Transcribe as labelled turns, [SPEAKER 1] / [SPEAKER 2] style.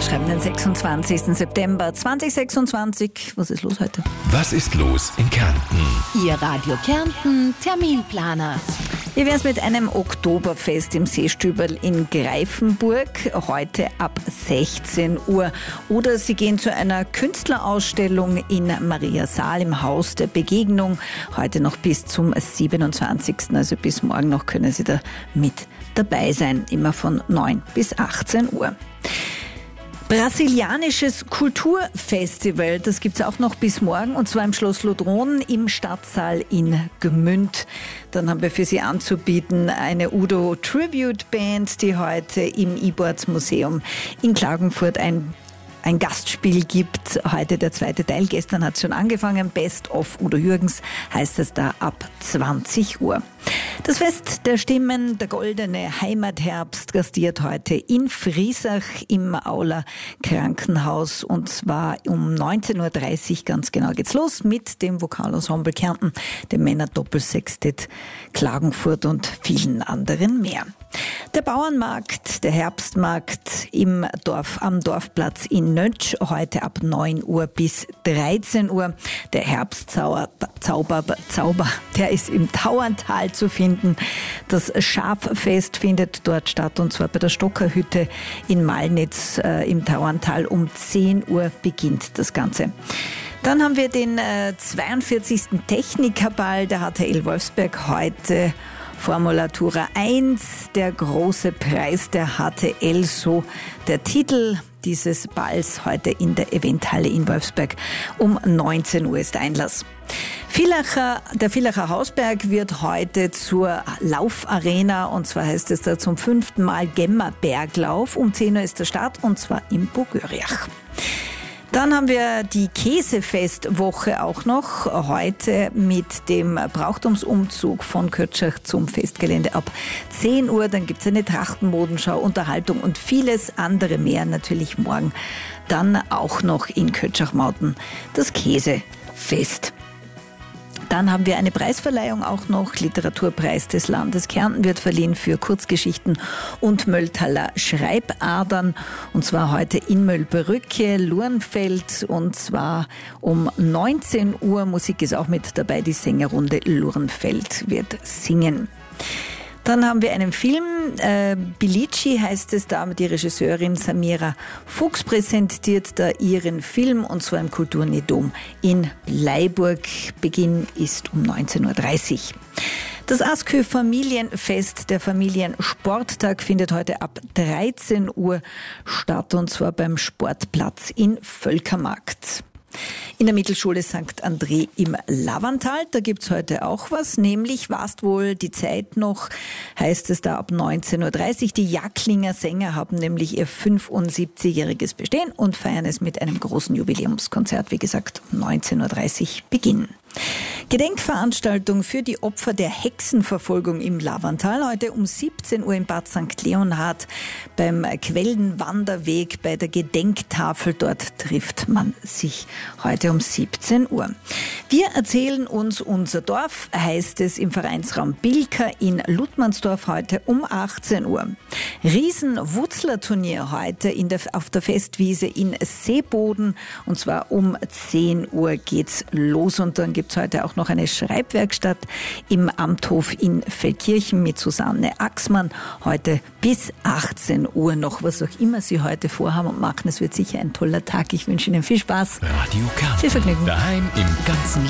[SPEAKER 1] Wir schreiben den 26. September 2026. Was ist los heute?
[SPEAKER 2] Was ist los in Kärnten?
[SPEAKER 3] Ihr Radio Kärnten Terminplaner.
[SPEAKER 1] Wie wäre es mit einem Oktoberfest im Seestüberl in Greifenburg? Heute ab 16 Uhr. Oder Sie gehen zu einer Künstlerausstellung in Mariasaal im Haus der Begegnung. Heute noch bis zum 27. Also bis morgen noch können Sie da mit dabei sein. Immer von 9 bis 18 Uhr. Brasilianisches Kulturfestival, das gibt es auch noch bis morgen, und zwar im Schloss Lodron im Stadtsaal in Gmünd. Dann haben wir für Sie anzubieten eine Udo Tribute Band, die heute im E-Boards Museum in Klagenfurt ein Gastspiel gibt. Heute der zweite Teil. Gestern hat es schon angefangen. Best of Udo Jürgens heißt es da ab 20 Uhr. Das Fest der Stimmen, der goldene Heimatherbst, gastiert heute in Friesach im Aula Krankenhaus, und zwar um 19.30 Uhr ganz genau geht's los mit dem Vokalensemble Kärnten, dem Männerdoppelsextett Klagenfurt und vielen anderen mehr. Der Bauernmarkt, der Herbstmarkt im Dorf, am Dorfplatz in Nötsch, heute ab 9 Uhr bis 13 Uhr. Der Herbstzauber, der ist im Tauerntal zu finden. Das Schaffest findet dort statt, und zwar bei der Stockerhütte in Malnitz im Tauerntal. Um 10 Uhr beginnt das Ganze. Dann haben wir den 42. Technikerball der HTL Wolfsberg heute. Formulatura 1, der große Preis der HTL, so der Titel dieses Balls heute in der Eventhalle in Wolfsberg. Um 19 Uhr ist Einlass. Der Villacher Hausberg wird heute zur Laufarena, und zwar heißt es da zum 5. Mal Gemmerberglauf. Um 10 Uhr ist der Start, und zwar im Bogöriach. Dann haben wir die Käsefestwoche auch noch, heute mit dem Brauchtumsumzug von Kötschach zum Festgelände ab 10 Uhr. Dann gibt es eine Trachtenmodenschau, Unterhaltung und vieles andere mehr. Natürlich morgen dann auch noch in Kötschach-Mauten das Käsefest. Dann haben wir eine Preisverleihung auch noch. Literaturpreis des Landes Kärnten wird verliehen für Kurzgeschichten und Mölltaler Schreibarten. Und zwar heute in Möllbrücke, Lurnfeld, und zwar um 19 Uhr. Musik ist auch mit dabei. Die Sängerrunde Lurnfeld wird singen. Dann haben wir einen Film, Bilici heißt es da, die Regisseurin Samira Fuchs präsentiert da ihren Film, und zwar im Kulturnedom in Bleiburg. Beginn ist um 19.30 Uhr. Das Askö Familienfest, der Familiensporttag, findet heute ab 13 Uhr statt, und zwar beim Sportplatz in Völkermarkt. In der Mittelschule St. André im Lavantal, da gibt's heute auch was, nämlich warst wohl die Zeit noch, heißt es da ab 19.30 Uhr. Die Jacklinger Sänger haben nämlich ihr 75-jähriges Bestehen und feiern es mit einem großen Jubiläumskonzert, wie gesagt, um 19.30 Uhr Beginn. Gedenkveranstaltung für die Opfer der Hexenverfolgung im Lavantal. Heute um 17 Uhr in Bad St. Leonhard beim Quellenwanderweg bei der Gedenktafel. Dort trifft man sich heute um 17 Uhr. Wir erzählen uns unser Dorf, heißt es im Vereinsraum Bilka in Ludmannsdorf heute um 18 Uhr. Riesenwutzlerturnier heute auf der Festwiese in Seeboden, und zwar um 10 Uhr geht's los, und dann gibt's heute auch noch eine Schreibwerkstatt im Amthof in Feldkirchen mit Susanne Axmann. Heute bis 18 Uhr noch, was auch immer Sie heute vorhaben und machen. Es wird sicher ein toller Tag. Ich wünsche Ihnen viel Spaß.
[SPEAKER 2] Radio Kärnten.
[SPEAKER 1] Viel Vergnügen.
[SPEAKER 2] Daheim im ganzen